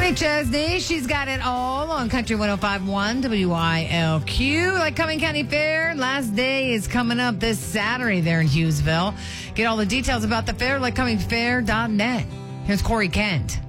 Molly Chesney, she's got it all on Country 105.1 WILQ. Lycoming County Fair, last day is coming up this Saturday there in Hughesville. Get all the details about the fair, lycomingfair.net. Here's Corey Kent.